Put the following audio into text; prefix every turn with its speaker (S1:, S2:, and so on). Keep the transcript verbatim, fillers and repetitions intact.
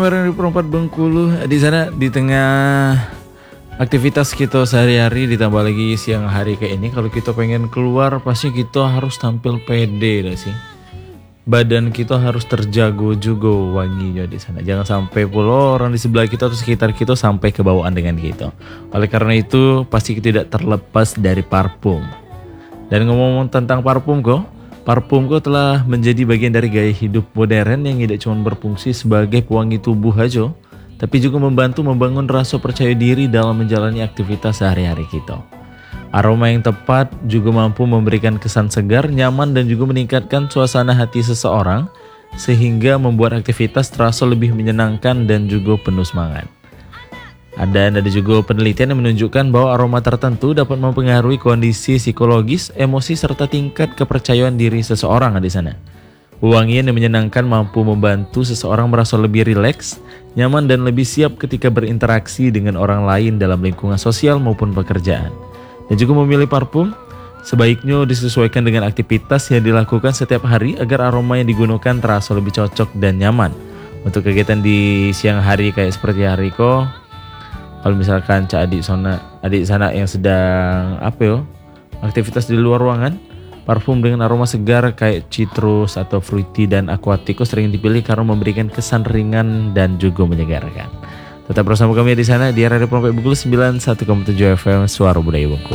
S1: kami Radio Perempat Bengkulu. Di sana di tengah aktivitas kita sehari-hari ditambah lagi siang hari kayak ini, kalau kita pengen keluar pasti kita harus tampil pede dah sih. Badan kita harus terjago juga wanginya di sana. Jangan sampai pula orang di sebelah kita atau sekitar kita sampai kebawaan dengan kita. Oleh karena itu pasti kita tidak terlepas dari parfum. Dan ngomong-ngomong tentang parfum kok, parfum kok telah menjadi bagian dari gaya hidup modern yang tidak cuma berfungsi sebagai pewangi tubuh aja, tapi juga membantu membangun rasa percaya diri dalam menjalani aktivitas sehari-hari kita. Aroma yang tepat juga mampu memberikan kesan segar, nyaman, dan juga meningkatkan suasana hati seseorang, sehingga membuat aktivitas terasa lebih menyenangkan dan juga penuh semangat. Dan ada juga penelitian yang menunjukkan bahwa aroma tertentu dapat mempengaruhi kondisi psikologis, emosi, serta tingkat kepercayaan diri seseorang di sana. Wangian yang menyenangkan mampu membantu seseorang merasa lebih rileks, nyaman, dan lebih siap ketika berinteraksi dengan orang lain dalam lingkungan sosial maupun pekerjaan. Dan juga memilih parfum sebaiknya disesuaikan dengan aktivitas yang dilakukan setiap hari agar aroma yang digunakan terasa lebih cocok dan nyaman. Untuk kegiatan di siang hari kayak seperti hari kok, kalau misalkan cak adik sana, adik sana yang sedang apa yo, aktivitas di luar ruangan, parfum dengan aroma segar kayak citrus atau fruity dan aquatico sering dipilih karena memberikan kesan ringan dan juga menyegarkan. Tetap bersama kami di sana di Radio Perempat Bengkulu sembilan puluh satu koma tujuh F M Suara Budaya Bengkulu.